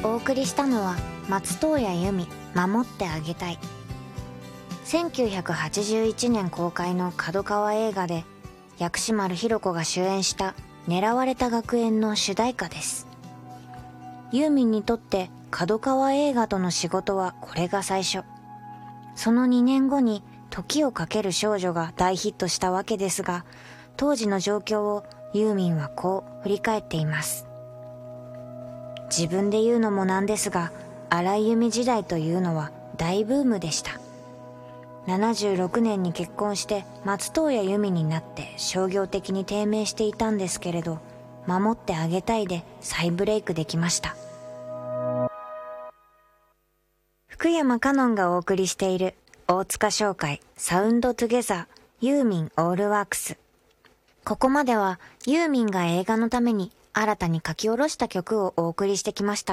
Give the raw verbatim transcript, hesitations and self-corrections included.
お送りしたのは松任谷由実、守ってあげたい。せんきゅうひゃくはちじゅういちねん公開の角川映画で薬師丸ひろ子が主演した狙われた学園の主題歌です。ユーミンにとって角川映画との仕事はこれが最初。そのにねんごに時をかける少女が大ヒットしたわけですが、当時の状況をユーミンはこう振り返っています。自分で言うのもなんですが、荒井由実時代というのは大ブームでした。ななじゅうろくねんに結婚して松任谷由実になって商業的に低迷していたんですけれど、守ってあげたいで再ブレイクできました。福山カノンがお送りしている大塚商会サウンドトゥゲザーユーミンオールワークス。ここまではユーミンが映画のために新たに書き下ろした曲をお送りしてきました。